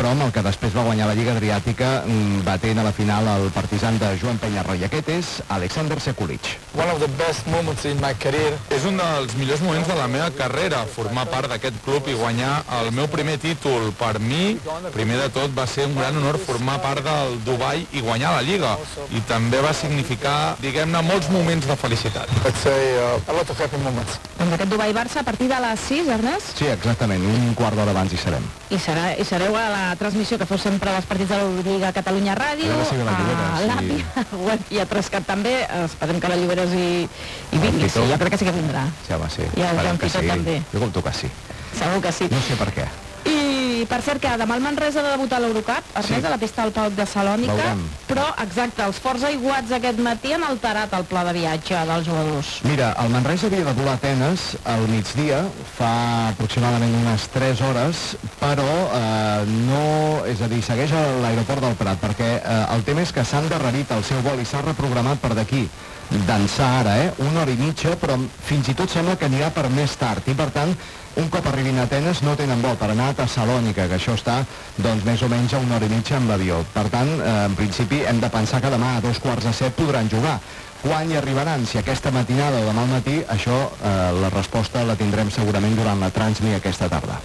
però amb el que després va guanyar la Lliga Adriàtica, batent a la final el Partizan de Joan Peñarroya. I aquest és Alexander Sekulic. One of the best moments in my career. És un dels millors moments de la meva carrera, formar part d'aquest club i guanyar el meu primer títol. Per mi, primer de tot, va ser un gran honor formar part del Dubai i guanyar la Lliga. I també va significar, diguem-ne, molts moments de felicitat. Let's say a lot of happy moments. Doncs aquest Dubai-Barça a partir de les 6, Ernest? Sí, exactament, un quart d'hora abans hi serem. I sereu a la transmissió que feu sempre dels partits de l'Eurolliga a Catalunya Ràdio, a l'API, web i a Trescat també. Esperem que la Lloberes i vingui. Sí, jo crec que sí que vindrà. Sí, home, sí. I el Joan Pitot també. Jo compto que sí. Segur que sí. No sé per què. I per cert que demà el Manresa ha de debutar a l'Eurocup, Ernest, a la pista del Palau de Salònica, però exacte, els forts aiguats aquest matí han alterat el pla de viatge dels jugadors. Mira, el Manresa havia de volar a Atenes al migdia, fa aproximadament unes 3 hores, però no, és a dir, segueix a l'aeroport del Prat, perquè el tema és que s'ha endarrerit el seu vol i s'ha reprogramat per d'aquí d'ençà ara, una hora i mitja, però fins i tot sembla que anirà per més tard, i per tant, un cop arribin a Atenes no tenen vol per anar a Tessalònica, que això està, doncs, més o menys a una hora i mitja amb l'avió. Per tant, en principi, hem de pensar que demà a 7:15 podran jugar. Quan hi arribaran? Si aquesta matinada o demà al matí, això, la resposta la tindrem segurament durant la Transmi aquesta tarda.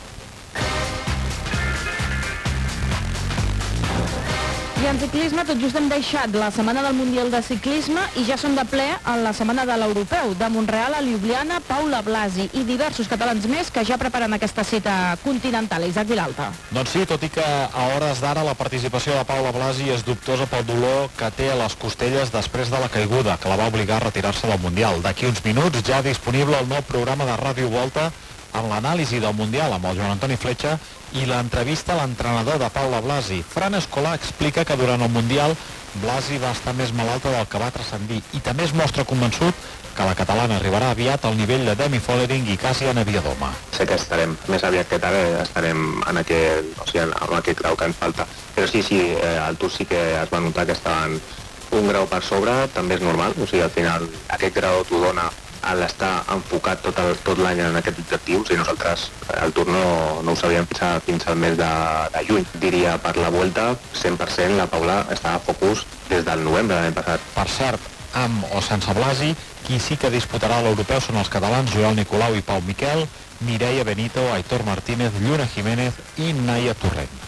I en ciclisme tot just hem deixat la setmana del Mundial de Ciclisme i ja som de ple en la setmana de l'Europeu. De Montreal a Ljubljana, Paula Blasi i diversos catalans més que ja preparen aquesta cita continental. Isaac Vilalta. Doncs sí, tot i que a hores d'ara la participació de Paula Blasi és dubtosa pel dolor que té a les costelles després de la caiguda, que la va obligar a retirar-se del Mundial. D'aquí uns minuts ja disponible el nou programa de Ràdio Volta amb l'anàlisi del Mundial amb el Joan Antoni Fletxa i l'entrevista a l'entrenador de Paula Blasi. Fran Escolà explica que durant el Mundial Blasi va estar més malalta del que va transcendir i també es mostra convençut que la catalana arribarà aviat al nivell de Demi Follering i Cassian Aviadoma. Sé que estarem més aviat que tard, estarem en aquest grau que ens falta. Però sí, al Tour sí que es va notar que estaven un grau per sobre, també és normal, o sigui, al final aquest grau t'ho dona a l'estar enfocat tot l'any en aquests objectius i nosaltres el Tour no ho sabíem fins al mes de juny. Diria per la Vuelta 100% la Paula estava a focus des del novembre de l'any passat. Per cert, amb o sense Blasi, qui sí que disputarà l'Europeu són els catalans Joel Nicolau i Pau Miquel, Mireia Benito, Aitor Martínez, Lluna Jiménez i Naia Torrent.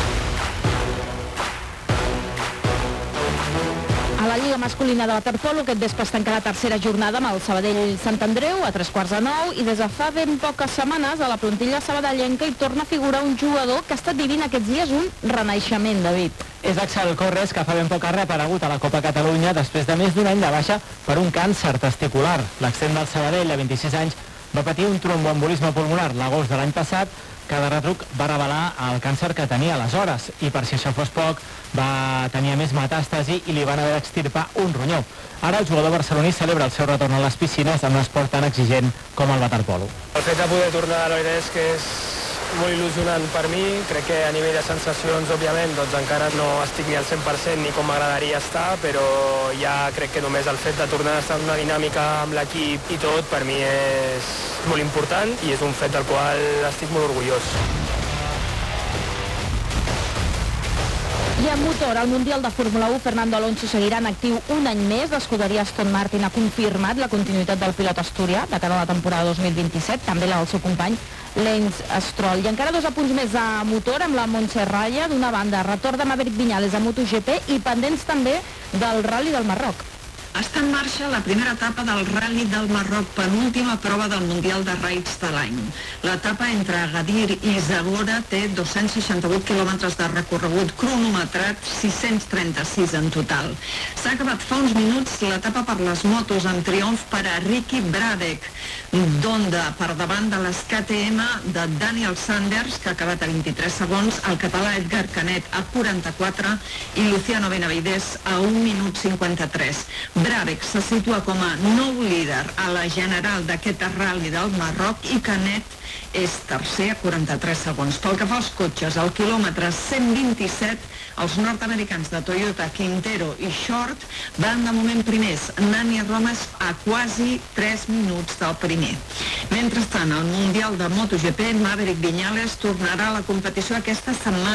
A la Lliga masculina de waterpolo aquest vespre es tanca la tercera jornada amb el Sabadell Sant Andreu a 9:15 i des de fa ben poques setmanes a la plantilla sabadellenca hi torna a figurar un jugador que ha estat vivint aquests dies un renaixement, David. És Axel Corres, que fa ben poc ha reaparegut a la Copa Catalunya després de més d'un any de baixa per un càncer testicular. L'extrem del Sabadell, de 26 anys, va patir un tromboembolisme pulmonar l'agost de l'any passat, que de retruc va revelar el càncer que tenia aleshores i per si això fos poc va tenir més metàstasi i li van haver d'extirpar un ronyó. Ara el jugador barceloní celebra el seu retorn a les piscines en un esport tan exigent com el waterpolo. El fet de poder tornar, la veritat és que és molt il·lusionant per mi. Crec que a nivell de sensacions, òbviament, doncs encara no estic ni al 100% ni com m'agradaria estar, però ja crec que només el fet de tornar a estar en una dinàmica amb l'equip i tot, per mi és molt important i és un fet del qual estic molt orgullós. I en motor, al Mundial de Fórmula 1, Fernando Alonso seguirà en actiu un any més. L'escuderia Aston Martin ha confirmat la continuïtat del pilot asturià de cara a la temporada 2027, també la del seu company Lance Stroll. I encara 2 apunts més a motor amb la Montse Raya. D'una banda, retorn de Maverick Viñales a MotoGP i pendents també del Rally del Marroc. Està en marxa la primera etapa del Rally del Marroc, penúltima prova del Mundial de Raids de l'any. L'etapa entre Agadir i Zagora té 268 quilòmetres de recorregut cronometrat, 636 en total. S'ha acabat fa uns minuts l'etapa per les motos amb triomf per a Ricky Bradek, d'Honda per davant de les KTM de Daniel Sanders, que ha acabat a 23 segons, el català Edgar Canet a 44 i Luciano Benavides a 1 minut 53. Bradek se situa com a nou líder a la general d'aquest Rally del Marroc i Canet és tercer a 43 segons. Pel que fa als cotxes, al quilòmetre 127, els nord-americans de Toyota, Quintero i Short van de moment primers. Nani Romas a quasi 3 minuts del primer. Mentrestant, al Mundial de MotoGP, Maverick Viñales tornarà a la competició aquesta setmana